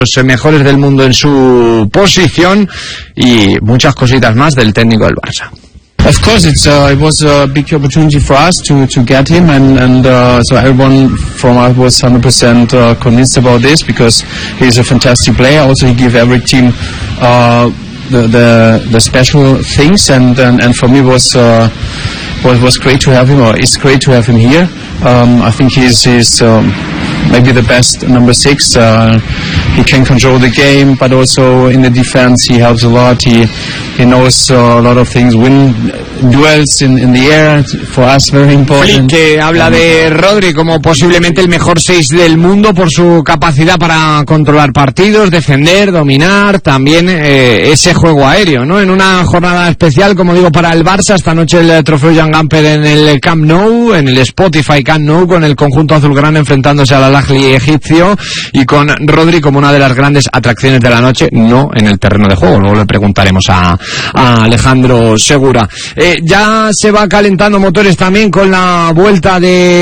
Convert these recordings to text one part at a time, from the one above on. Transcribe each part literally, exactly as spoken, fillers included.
los mejores del mundo en su posición y muchas cositas más del técnico del Barça. Of course, it's uh, it was a big opportunity for us to to get him, and and uh, so everyone from us was one hundred percent uh, convinced about this because he's a fantastic player. Also, he gives every team uh, the, the the special things, and and, and for me was uh, was was great to have him. Or it's great to have him here. Um, I think he's he's um, maybe the best number six. Uh, he can control the game, but also in the defense he helps a lot. He he knows uh, a lot of things. Win duels in, in the air, for us very important. Que habla de Rodri como posiblemente el mejor seis del mundo por su capacidad para controlar partidos, defender, dominar, también eh, ese juego aéreo, ¿no? En una jornada especial, como digo, para el Barça, esta noche el trofeo Jan Gamper en el Camp Nou, en el Spotify Camp Nou, con el conjunto azulgrana enfrentándose al Al-Ahly egipcio y con Rodri como una de las grandes atracciones de la noche, no en el terreno de juego. Luego le preguntaremos a, a Alejandro Segura. Eh, ya se va calentando motores también con la vuelta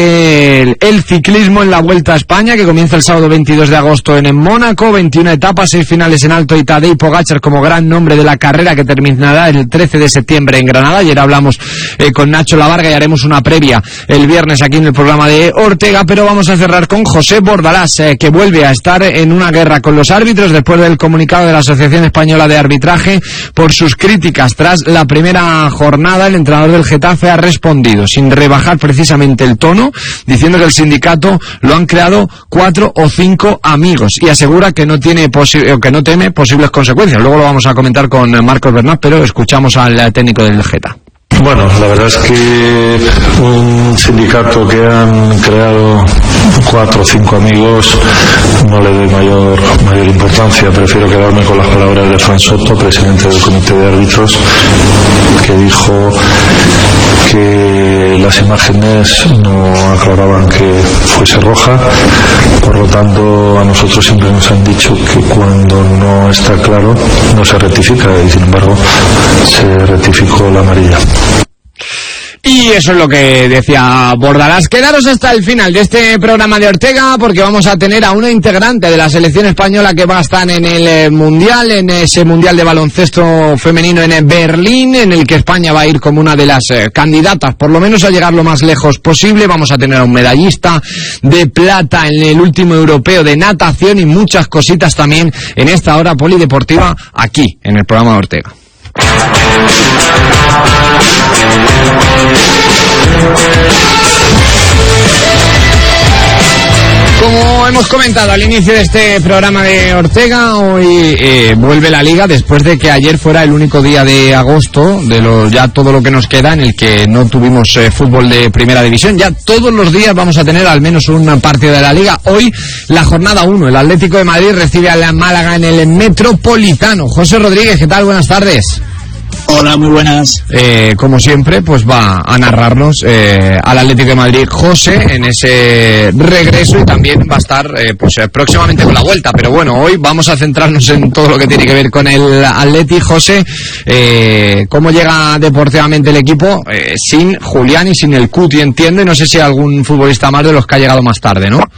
del el ciclismo en la Vuelta a España, que comienza el sábado veintidós de agosto en, en Mónaco, veintiuna etapas, seis finales en alto y Tadej Pogačar como gran nombre de la carrera, que terminará el trece de septiembre en Granada. Ayer hablamos eh, con Nacho Lavarga y haremos una previa el viernes aquí en el programa de Ortega, pero vamos a cerrar con José Bordalás, eh, que vuelve a estar en una guerra con los árbitros después del comunicado de la Asociación Española de Arbitraje por sus críticas tras la primera jornada. El entrenador del Getafe ha respondido sin rebajar precisamente el tono, diciendo que el sindicato lo han creado cuatro o cinco amigos, y asegura que no tiene posi- que no teme posibles consecuencias. Luego lo vamos a comentar con Marcos Bernat, pero escuchamos al técnico del Geta. Bueno, la verdad es que un sindicato que han creado cuatro o cinco amigos no le doy mayor mayor importancia. Prefiero quedarme con las palabras de Fran Soto, presidente del comité de árbitros, que dijo que las imágenes no aclaraban que fuese roja. Por lo tanto, a nosotros siempre nos han dicho que cuando no está claro no se rectifica, y sin embargo se rectificó la amarilla. Y eso es lo que decía Bordalás. Quedaros hasta el final de este programa de Ortega, porque vamos a tener a una integrante de la selección española que va a estar en el Mundial, en ese Mundial de baloncesto femenino en Berlín, en el que España va a ir como una de las eh, candidatas, por lo menos a llegar lo más lejos posible. Vamos a tener a un medallista de plata en el último europeo de natación y muchas cositas también en esta hora polideportiva aquí, en el programa de Ortega. Como hemos comentado al inicio de este programa de Ortega, hoy eh, vuelve la Liga después de que ayer fuera el único día de agosto, de lo, ya todo lo que nos queda, en el que no tuvimos eh, fútbol de primera división. Ya todos los días vamos a tener al menos un partido de la Liga. Hoy la jornada uno, el Atlético de Madrid recibe a la Málaga en el Metropolitano. José Rodríguez, ¿qué tal? Buenas tardes. Hola, muy buenas. Eh, como siempre, pues va a narrarnos eh, al Atlético de Madrid José en ese regreso, y también va a estar eh, pues eh, próximamente con la vuelta. Pero bueno, hoy vamos a centrarnos en todo lo que tiene que ver con el Atleti. José, eh, ¿cómo llega deportivamente el equipo eh, sin Julián y sin el Cuti, entiendo? Y no sé si hay algún futbolista más de los que ha llegado más tarde, ¿no?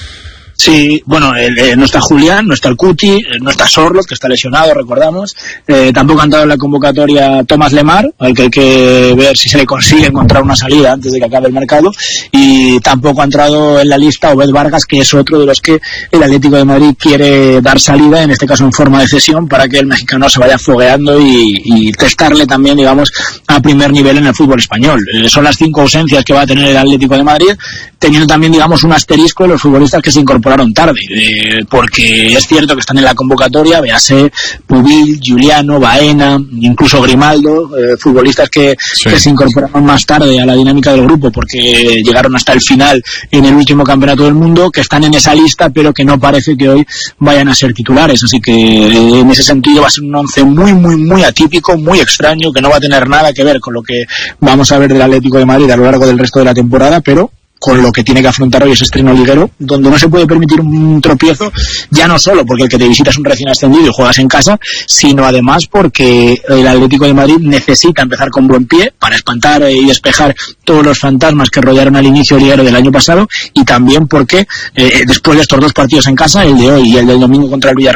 Sí, bueno, eh, eh, no está Julián, no está el Cuti, eh, no está Sorloth, que está lesionado, recordamos. Eh, tampoco ha entrado en la convocatoria Thomas Lemar, al que hay que ver si se le consigue encontrar una salida antes de que acabe el mercado. Y tampoco ha entrado en la lista Obed Vargas, que es otro de los que el Atlético de Madrid quiere dar salida, en este caso en forma de cesión, para que el mexicano se vaya fogueando y, y testarle también, digamos, a primer nivel en el fútbol español. Eh, son las cinco ausencias que va a tener el Atlético de Madrid, teniendo también, digamos, un asterisco de los futbolistas que se incorporaron tarde, eh, porque es cierto que están en la convocatoria, véase Pubil, Giuliano, Baena, incluso Grimaldo, eh, futbolistas que, sí. que se incorporaron más tarde a la dinámica del grupo porque llegaron hasta el final en el último campeonato del mundo, que están en esa lista pero que no parece que hoy vayan a ser titulares, así que eh, en ese sentido va a ser un once muy muy muy atípico, muy extraño, que no va a tener nada que ver con lo que vamos a ver del Atlético de Madrid a lo largo del resto de la temporada, pero con lo que tiene que afrontar hoy ese estreno liguero, donde no se puede permitir un tropiezo, ya no solo porque el que te visita es un recién ascendido y juegas en casa, sino además porque el Atlético de Madrid necesita empezar con buen pie para espantar y despejar todos los fantasmas que rodearon al inicio liguero del año pasado, y también porque eh, después de estos dos partidos en casa, el de hoy y el del domingo contra el Villarreal,